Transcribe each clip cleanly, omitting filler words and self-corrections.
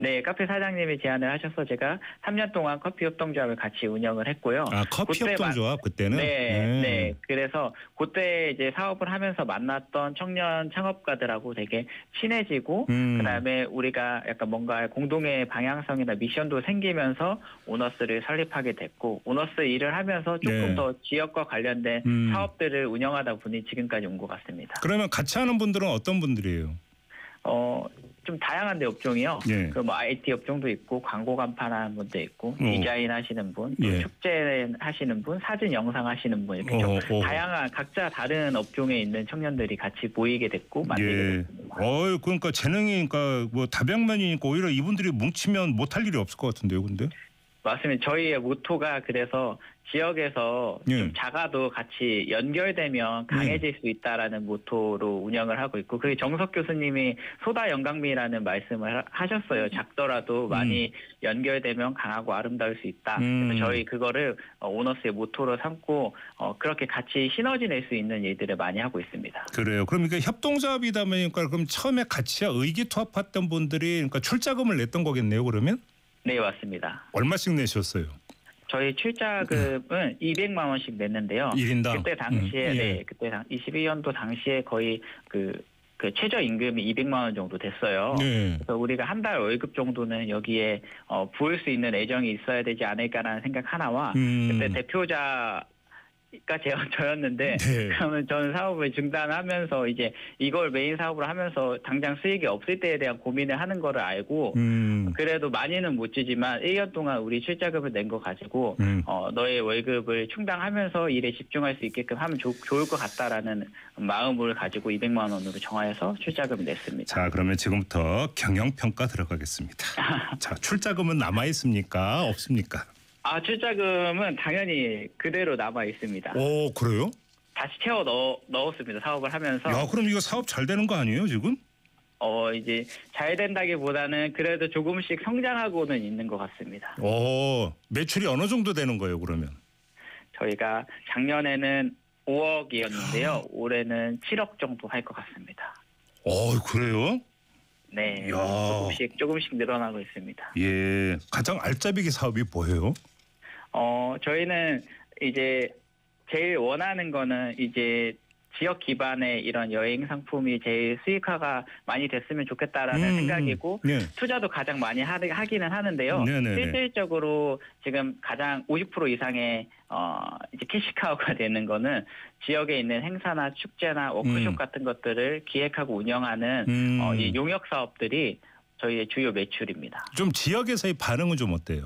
네, 카페 사장님이 제안을 하셔서 제가 3년 동안 커피 협동조합을 같이 운영을 했고요. 아, 커피 그때 협동조합 그때는? 네. 그래서 그때 이제 사업을 하면서 만났던 청년 창업가들하고 되게 친해지고 그다음에 우리가 약간 뭔가 공동의 방향성이나 미션도 생기면서 오너스를 설립하게 됐고 오너스 일을 하면서 조금 네. 더 지역과 관련된 사업들을 운영하다 보니 지금까지 온 것 같습니다. 그러면 같이 하는 분들은 어떤 분들이에요? 좀 다양한데 업종이요. 예. 그 뭐 IT 업종도 있고 광고 간판하는 분도 있고 디자인 하시는 분, 또 예. 축제 하시는 분, 사진 영상 하시는 분 이렇게 좀 다양한 각자 다른 업종에 있는 청년들이 같이 모이게 됐고 만들게 됐습니다. 그러니까 재능이니까 뭐 다방면이니까 오히려 이분들이 뭉치면 못할 일이 없을 것 같은데요, 근데? 맞습니다. 저희의 모토가 그래서 지역에서 좀 작아도 같이 연결되면 강해질 수 있다라는 모토로 운영을 하고 있고 그게 정석 교수님이 소다 영광미라는 말씀을 하셨어요. 작더라도 많이 연결되면 강하고 아름다울 수 있다. 그래서 저희 그거를 오너스의 모토로 삼고 그렇게 같이 시너지 낼 수 있는 일들을 많이 하고 있습니다. 그래요. 그럼 이게 협동조합이다 보니까 그럼 처음에 같이 의기투합했던 분들이 그러니까 출자금을 냈던 거겠네요, 그러면? 네, 맞습니다. 얼마씩 내셨어요? 저희 출자금은 200만 원씩 냈는데요. 1인당? 그때 당시에 그때 22년도 당시에 거의 그 최저임금이 200만 원 정도 됐어요. 네. 그래서 우리가 한 달 월급 정도는 여기에 부을 수 있는 애정이 있어야 되지 않을까라는 생각 하나와 그때 대표자 가 저였는데 그러면 저는 사업을 중단하면서 이제 이걸 메인 사업으로 하면서 당장 수익이 없을 때에 대한 고민을 하는 거를 알고 그래도 많이는 못 주지만 1년 동안 우리 출자금을 낸 거 가지고 너의 월급을 충당하면서 일에 집중할 수 있게끔 하면 좋을 것 같다라는 마음을 가지고 200만 원으로 정하여서 출자금을 냈습니다. 자, 그러면 지금부터 경영평가 들어가겠습니다. 자, 출자금은 남아 있습니까? 없습니까? 출자금은 당연히 그대로 남아 있습니다. 오, 그래요? 다시 채워 넣었습니다. 사업을 하면서. 야, 그럼 이거 사업 잘 되는 거 아니에요, 지금? 이제 잘 된다기보다는 그래도 조금씩 성장하고는 있는 것 같습니다. 매출이 어느 정도 되는 거예요, 그러면? 저희가 작년에는 5억이었는데요. 올해는 7억 정도 할 것 같습니다. 그래요? 네, 조금씩 늘어나고 있습니다. 예, 가장 알짜배기 사업이 뭐예요? 저희는 이제 제일 원하는 거는 이제 지역 기반의 이런 여행 상품이 제일 수익화가 많이 됐으면 좋겠다라는 생각이고 투자도 가장 많이 하기는 하는데요. 실질적으로 지금 가장 50% 이상의 이제 캐시카우가 되는 거는 지역에 있는 행사나 축제나 워크숍 같은 것들을 기획하고 운영하는 이 용역 사업들이 저희의 주요 매출입니다. 좀 지역에서의 반응은 좀 어때요?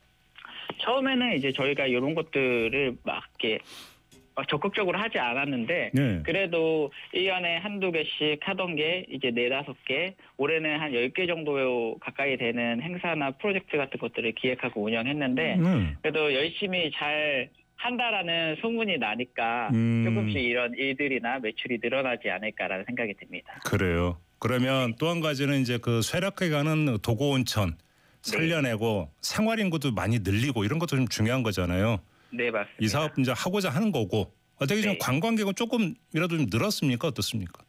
처음에는 이제 저희가 이런 것들을 막 이렇게 적극적으로 하지 않았는데 그래도 1년에 한두 개씩 하던 게 이제 4-5개 올해는 한 10개 정도 가까이 되는 행사나 프로젝트 같은 것들을 기획하고 운영했는데 그래도 열심히 잘 한다라는 소문이 나니까 조금씩 이런 일들이나 매출이 늘어나지 않을까라는 생각이 듭니다. 그래요. 그러면 또 한 가지는 이제 그 쇠락해가는 도고온천 살려내고 생활인구도 많이 늘리고 이런 것도 좀 중요한 거잖아요. 네, 맞습니다. 이 사업 이제 하고자 하는 거고 어떻게 좀 관광객은 조금이라도 좀 늘었습니까? 어떻습니까?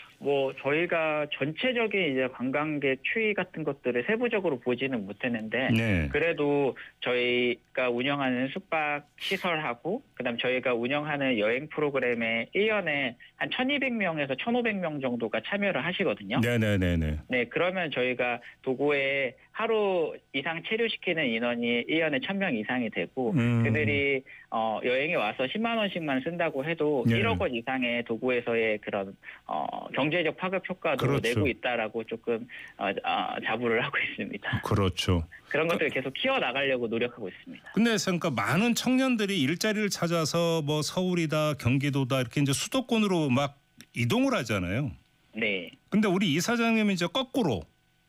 저희가 전체적인 이제 관광객 추이 같은 것들을 세부적으로 보지는 못했는데 그래도 저희가 운영하는 숙박 시설하고 그다음 저희가 운영하는 여행 프로그램에 1년에 한 1,200명에서 1,500명 정도가 참여를 하시거든요. 네, 그러면 저희가 도고에 하루 이상 체류시키는 인원이 1년에 1,000명 이상이 되고 그들이 여행에 와서 10만 원씩만 쓴다고 해도 1억 원 이상의 도고에서의 그런 경제적 파급 효과도 내고 있다라고 조금 자부를 하고 있습니다. 그렇죠. 그런 것들을 계속 키워나가려고 노력하고 있습니다. 근데 그러니까 많은 청년들이 일자리를 찾아서 뭐 서울이다 경기도다 이렇게 이제 수도권으로 막 이동을 하잖아요. 네. 근데 우리 이사장님이 이제 거꾸로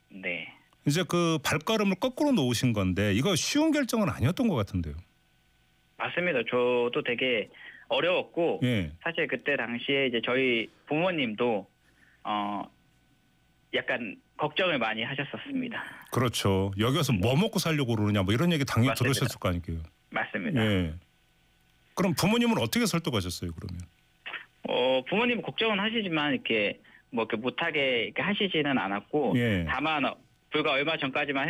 이제 그 발걸음을 거꾸로 놓으신 건데 이거 쉬운 결정은 아니었던 것 같은데요. 맞습니다. 저도 되게 어려웠고 사실 그때 당시에 이제 저희 부모님도 약간 걱정을 많이 하셨었습니다. 그렇죠. 여기 와서 뭐 먹고 살려고 그러느냐 뭐 이런 얘기 당연히 들으셨을 거 아니에요. 맞습니다. 그럼 부모님은 어떻게 설득하셨어요, 그러면? 부모님은 걱정은 하시지만 이렇게 뭐 이렇게 못하게 이렇게 하시지는 않았고 다만 불과 얼마 전까지만